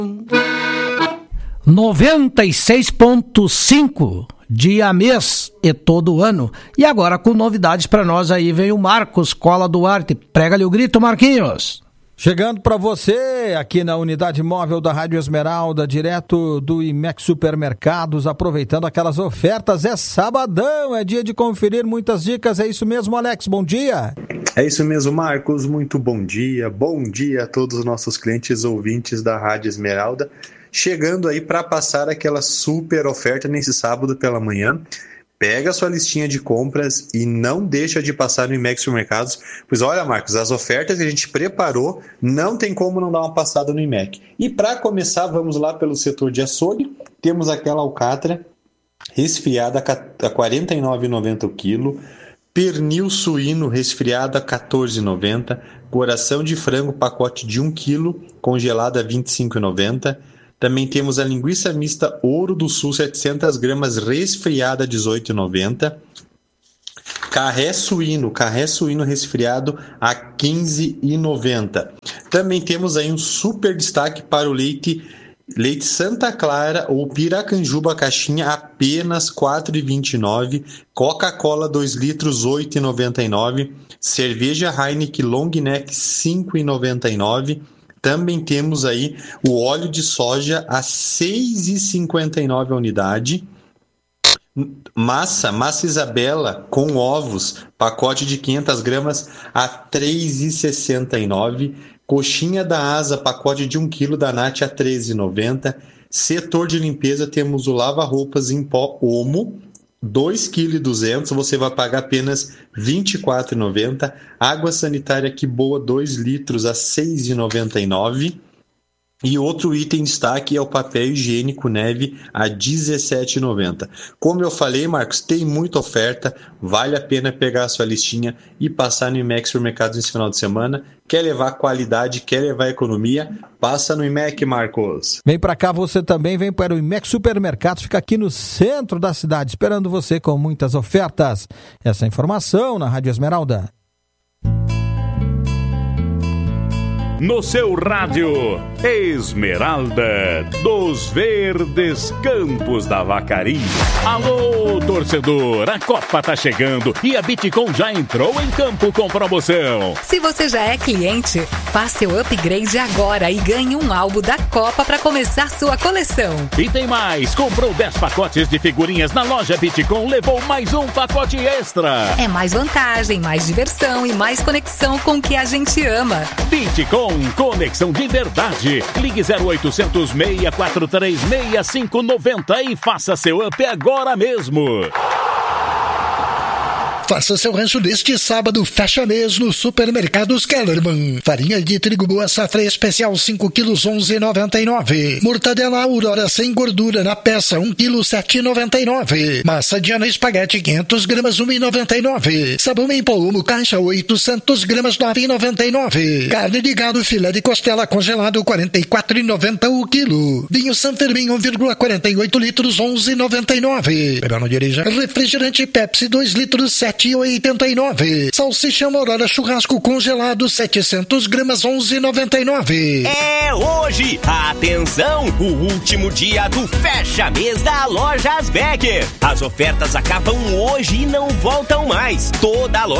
96.5 dia a mês e todo ano. E agora com novidades para nós aí vem o Marcos Cola Duarte. Prega-lhe o grito, Marquinhos. Chegando para você aqui na unidade móvel da Rádio Esmeralda, direto do IMEC Supermercados, aproveitando aquelas ofertas. É sabadão, é dia de conferir muitas dicas. É isso mesmo, Alex, bom dia. É isso mesmo, Marcos, muito bom dia. Bom dia a todos os nossos clientes ouvintes da Rádio Esmeralda. Chegando aí para passar aquela super oferta nesse sábado pela manhã. Pega a sua listinha de compras e não deixa de passar no IMEC Supermercados. Pois olha, Marcos, as ofertas que a gente preparou, não tem como não dar uma passada no IMEC. E para começar, vamos lá pelo setor de açougue. Temos aquela alcatra resfriada a R$ 49,90 o quilo. Pernil suíno resfriado a R$ 14,90. Coração de frango pacote de 1 quilo, congelado a R$ 25,90. Também temos a linguiça mista Ouro do Sul, 700 gramas, resfriada, R$ 18,90. Carré suíno resfriado a R$ 15,90. Também temos aí um super destaque para o leite Santa Clara ou Piracanjuba caixinha, apenas R$ 4,29. Coca-Cola 2 litros, R$ 8,99. Cerveja Heineken Long Neck, R$ 5,99. Também temos aí o óleo de soja a R$ 6,59 a unidade. Massa Isabela com ovos, pacote de 500 gramas a R$ 3,69. Coxinha da Asa, pacote de 1 kg da Nath a R$ 13,90. Setor de limpeza, temos o lava-roupas em pó Omo, 2,2 kg, você vai pagar apenas R$ 24,90. Água sanitária Que Boa, 2 litros a R$ 6,99. E outro item em destaque é o papel higiênico Neve a R$ 17,90. Como eu falei, Marcos, tem muita oferta, vale a pena pegar a sua listinha e passar no IMEC Supermercados nesse final de semana. Quer levar qualidade, quer levar economia? Passa no IMEC, Marcos. Vem para cá você também, vem para o IMEC Supermercados, fica aqui no centro da cidade, esperando você com muitas ofertas. Essa informação na Rádio Esmeralda. No seu rádio, Esmeralda, dos verdes campos da Vacaria. Alô, torcedor, a Copa tá chegando e a Bitcom já entrou em campo com promoção. Se você já é cliente, faça seu upgrade agora e ganhe um álbum da Copa para começar sua coleção. E tem mais, comprou 10 pacotes de figurinhas na loja Bitcom, levou mais um pacote extra. É mais vantagem, mais diversão e mais conexão com o que a gente ama. Bitcom, conexão de verdade. Ligue 0800 643 6590 e faça seu up agora mesmo. Faça seu rancho neste sábado, fecha mês no Supermercados Kellerman. Farinha de trigo boa safra especial 5 quilos 11,99. Mortadela Aurora sem gordura na peça 1 quilo 7,99. Massa Diana espaguete 500 gramas 1,99. Sabão em pó Omo caixa 800 gramas 9,99. Carne de gado filé de costela congelado 44,90 o quilo. Vinho San Fermin 1,48 litros 11,99. Não dirija. Refrigerante Pepsi 2 litros 7,89. Salsicha Aurora churrasco congelado 700 gramas 11,99. É hoje! Atenção! O último dia do fecha mês da Lojas Becker. As ofertas acabam hoje e não voltam mais. Toda a loja